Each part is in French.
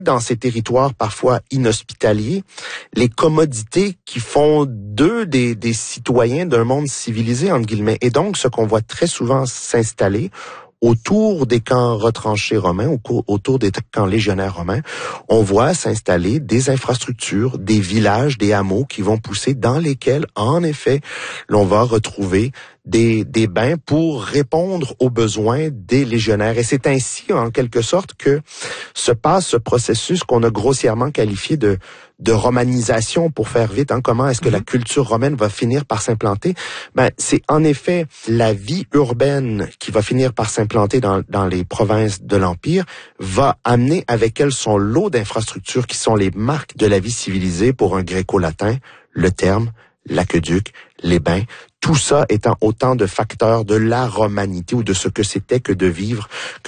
dans ces territoires parfois inhospitaliers, les commodités qui font d'eux des citoyens d'un monde civilisé, entre guillemets. Et donc, ce qu'on voit très souvent s'installer autour des camps retranchés romains, autour des camps légionnaires romains, on voit s'installer des infrastructures, des villages, des hameaux qui vont pousser, dans lesquels, en effet, l'on va retrouver des bains pour répondre aux besoins des légionnaires. Et c'est ainsi, en quelque sorte, que se passe ce processus qu'on a grossièrement qualifié de romanisation, pour faire vite. Comment est-ce que la culture romaine va finir par s'implanter? C'est en effet la vie urbaine qui va finir par s'implanter dans les provinces de l'Empire, va amener avec elle son lot d'infrastructures qui sont les marques de la vie civilisée pour un gréco-latin, le terme, l'aqueduc, les bains, tout ça étant autant de facteurs de la romanité ou de ce que c'était que de vivre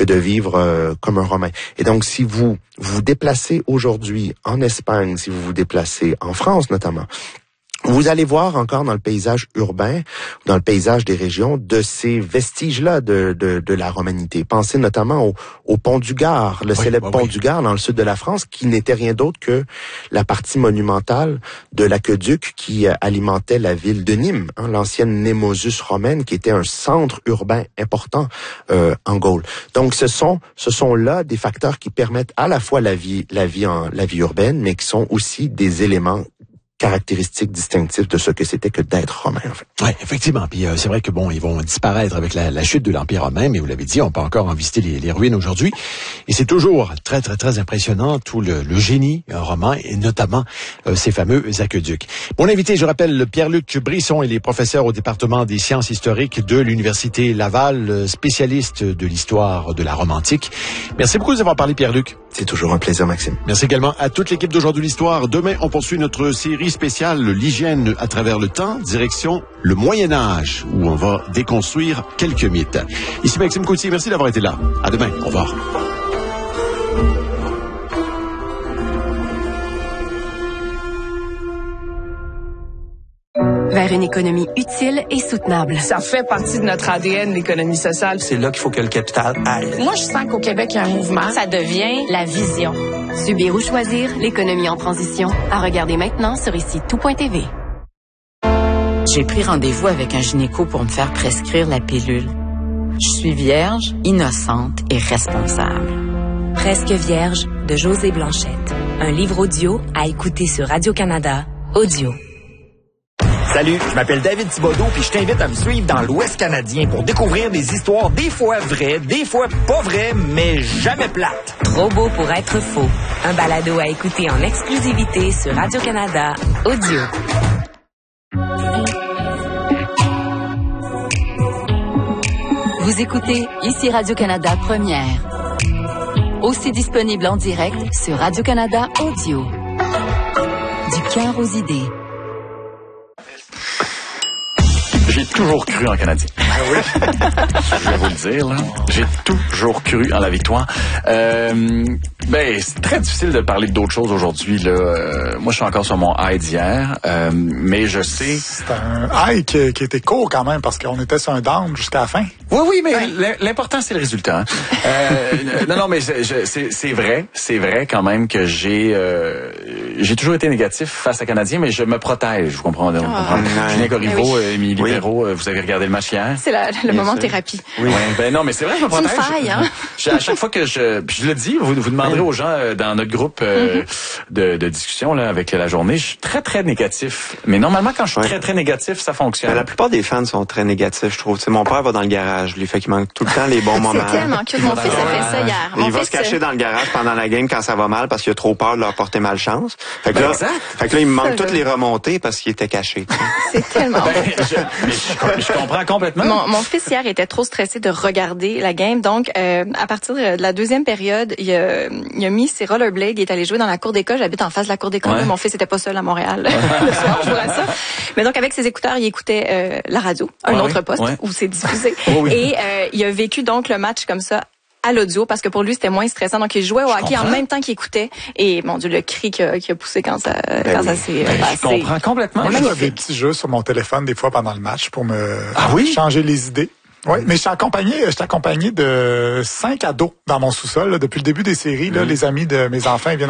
comme un Romain. Et donc, si vous vous déplacez aujourd'hui en Espagne, si vous vous déplacez en France notamment, vous allez voir encore dans le paysage urbain, dans le paysage des régions, de ces vestiges-là de la romanité. Pensez notamment au pont du Gard, le célèbre pont du Gard dans le sud de la France, qui n'était rien d'autre que la partie monumentale de l'aqueduc qui alimentait la ville de Nîmes, l'ancienne Némosus romaine, qui était un centre urbain important en Gaule. Donc, ce sont là des facteurs qui permettent à la fois la vie urbaine, mais qui sont aussi des éléments caractéristiques distinctifs de ce que c'était que d'être romain, en fait. Oui, effectivement. Puis c'est vrai que ils vont disparaître avec la chute de l'Empire romain, mais vous l'avez dit, on peut encore en visiter les ruines aujourd'hui. Et c'est toujours très, très, très impressionnant, tout le génie romain, et notamment ces fameux aqueducs. Mon invité, je rappelle, Pierre-Luc Brisson, il est professeur au département des sciences historiques de l'Université Laval, spécialiste de l'histoire de la Rome antique. Merci beaucoup de nous avoir parlé, Pierre-Luc. C'est toujours un plaisir, Maxime. Merci également à toute l'équipe d'Aujourd'hui l'Histoire. Demain, on poursuit notre série spéciale l'hygiène à travers le temps, direction le Moyen-Âge, où on va déconstruire quelques mythes. Ici Maxime Coutier, merci d'avoir été là. À demain, au revoir. Vers une économie utile et soutenable. Ça fait partie de notre ADN, l'économie sociale. C'est là qu'il faut que le capital aille. Moi, je sens qu'au Québec, il y a un mouvement. Ça devient la vision. Subir ou choisir, l'économie en transition. À regarder maintenant sur ici-tout.tv. J'ai pris rendez-vous avec un gynéco pour me faire prescrire la pilule. Je suis vierge, innocente et responsable. Presque vierge de Josée Blanchette. Un livre audio à écouter sur Radio-Canada Audio. Salut, je m'appelle David Thibodeau puis je t'invite à me suivre dans l'Ouest canadien pour découvrir des histoires des fois vraies, des fois pas vraies, mais jamais plates. Trop beau pour être faux. Un balado à écouter en exclusivité sur Radio-Canada Audio. Vous écoutez ici Radio-Canada Première. Aussi disponible en direct sur Radio-Canada Audio. Du cœur aux idées. J'ai toujours cru en Canadien. Ah oui? Je vais vous le dire, là. J'ai toujours cru en la victoire. C'est très difficile de parler d'autres choses aujourd'hui, là. Moi, je suis encore sur mon high d'hier, mais je sais... C'est un high qui était court quand même, parce qu'on était sur un down jusqu'à la fin. Oui, mais l'important, c'est le résultat. Hein. Non, mais c'est vrai quand même que j'ai toujours été négatif face à Canadien, mais je me protège, vous comprenez? Julien Corriveau, Émilie Perrault, vous avez regardé le match hier? C'est le moment thérapie. Oui. Non, mais c'est vrai, je me protège. C'est une faille, hein? À chaque fois que puis je le dis, vous demanderez aux gens dans notre groupe de discussion là avec la journée, je suis très, très négatif. Mais normalement, quand je suis très, très négatif, ça fonctionne. La plupart des fans sont très négatifs, je trouve. Tu sais, mon père va dans le garage, lui, fait qu'il manque tout le temps les bons moments. C'est tellement cute. Mon fils a fait ça hier. Il va se cacher dans le garage pendant la game quand ça va mal parce qu'il a trop peur de leur porter malchance. Fait que là, il me manque toutes les remontées parce qu'il était caché. C'est tellement je comprends complètement. Mon fils hier était trop stressé de regarder la game, donc à partir de la deuxième période, il a mis ses rollerblades, il est allé jouer dans la cour d'école. J'habite en face de la cour d'école. Ouais. Mon fils était pas seul à Montréal le soir, je vous rassure. Mais donc avec ses écouteurs, il écoutait la radio, un autre poste où c'est diffusé. Et il a vécu donc le match comme ça à l'audio parce que pour lui c'était moins stressant. Donc il jouait au hockey en même temps qu'il écoutait et mon Dieu, le cri qu'il a poussé quand ça s'est passé. Je comprends complètement. Moi, je fais des petits jeux sur mon téléphone des fois pendant le match pour me changer les idées. Oui, mais je suis accompagné de 5 ados dans mon sous-sol. Là, depuis le début des séries, là, les amis de mes enfants ils viennent